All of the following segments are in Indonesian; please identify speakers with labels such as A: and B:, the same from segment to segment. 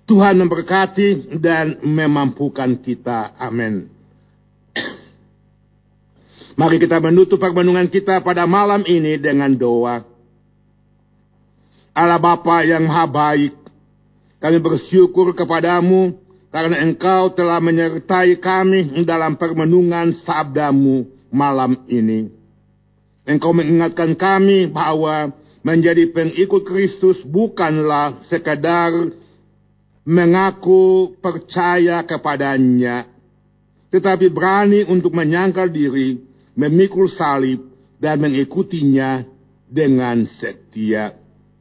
A: Tuhan memberkati dan memampukan kita. Amin. Mari kita menutup permenungan kita pada malam ini dengan doa. Allah Bapa yang Maha Baik, kami bersyukur kepadamu karena Engkau telah menyertai kami dalam permenungan sabdamu malam ini. Engkau mengingatkan kami bahwa menjadi pengikut Kristus bukanlah sekadar mengaku percaya kepadanya, tetapi berani untuk menyangkal diri, memikul salib, dan mengikutinya dengan setia.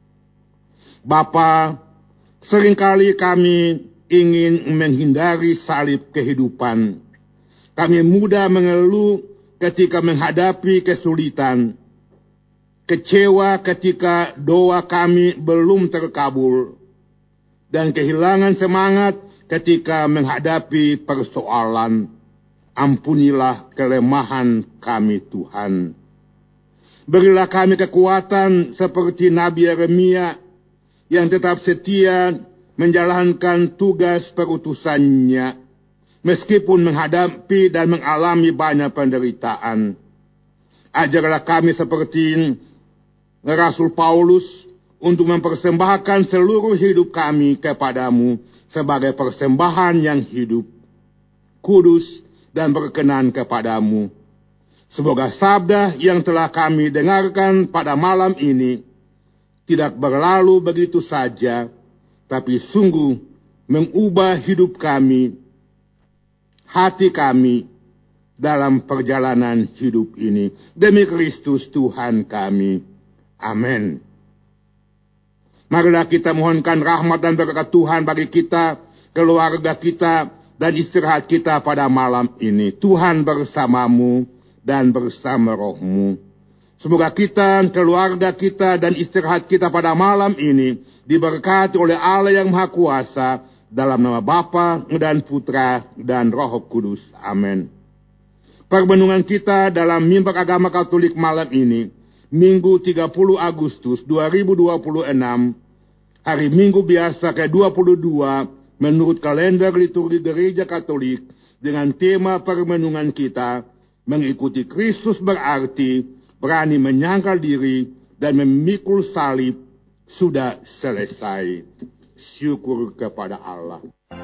A: Bapa, seringkali kami ingin menghindari salib kehidupan. Kami mudah mengeluh ketika menghadapi kesulitan, kecewa ketika doa kami belum terkabul, dan kehilangan semangat ketika menghadapi persoalan. Ampunilah kelemahan kami, Tuhan. Berilah kami kekuatan seperti Nabi Yeremia yang tetap setia menjalankan tugas perutusannya, meskipun menghadapi dan mengalami banyak penderitaan. Ajarlah kami seperti Rasul Paulus untuk mempersembahkan seluruh hidup kami kepadamu sebagai persembahan yang hidup, kudus, dan berkenan kepadamu. Semoga sabda yang telah kami dengarkan pada malam ini tidak berlalu begitu saja, tapi sungguh mengubah hidup kami, hati kami dalam perjalanan hidup ini. Demi Kristus Tuhan kami. Amin. Marilah kita mohonkan rahmat dan berkat Tuhan bagi kita, keluarga kita, dan istirahat kita pada malam ini. Tuhan bersamamu dan bersama rohmu. Semoga kita, keluarga kita, dan istirahat kita pada malam ini diberkati oleh Allah yang Maha Kuasa, dalam nama Bapa dan Putra dan Roh Kudus. Amin. Permenungan kita dalam Mimbar Agama Katolik malam ini, Minggu 30 Agustus 2026, hari Minggu biasa ke-22 menurut kalender liturgi Gereja Katolik, dengan tema permenungan kita, mengikuti Kristus berarti berani menyangkal diri dan memikul salib sudah selesai. Syukur kepada Allah.